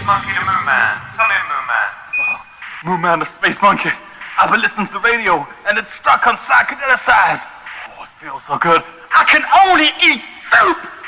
Monkey to Moon Man. Come in, Moon Man. Moon Man, the space monkey. I've been listening to the radio, and it's stuck on psychedelicized. Oh, it feels so good. I can only eat soup!